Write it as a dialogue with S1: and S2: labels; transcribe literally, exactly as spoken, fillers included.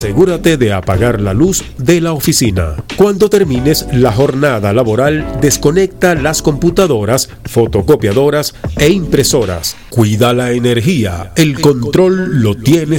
S1: Asegúrate de apagar la luz de la oficina. Cuando termines la jornada laboral, desconecta las computadoras, fotocopiadoras e impresoras. Cuida la energía. El control lo tienes